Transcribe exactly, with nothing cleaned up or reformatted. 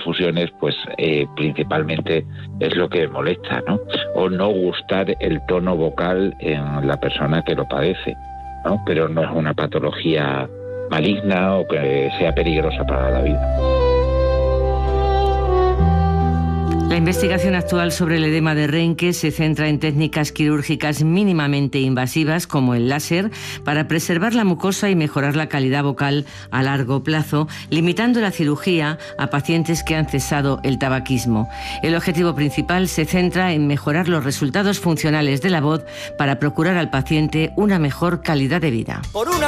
confusiones, pues eh, principalmente es lo que molesta, ¿no? O no gustar el tono vocal en la persona que lo padece, ¿no? Pero no es una patología maligna o que sea peligrosa para la vida. La investigación actual sobre el edema de Reinke se centra en técnicas quirúrgicas mínimamente invasivas como el láser para preservar la mucosa y mejorar la calidad vocal a largo plazo, limitando la cirugía a pacientes que han cesado el tabaquismo. El objetivo principal se centra en mejorar los resultados funcionales de la voz para procurar al paciente una mejor calidad de vida. Por una